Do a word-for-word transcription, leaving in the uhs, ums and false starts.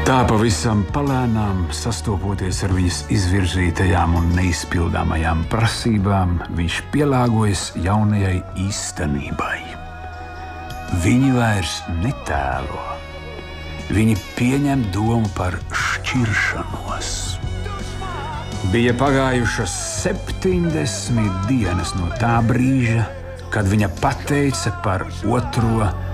Tā pavisam palēnām, sastopoties ar viņas izvirzītajām un neizpildāmajām prasībām, viņš pielāgojas jaunajai īstenībai. Viņi vairs netēlo. Viņi pieņem domu par šķiršanos. Bija pagājušas septiņdesmit dienas no tā brīža, kad viņa pateica par otro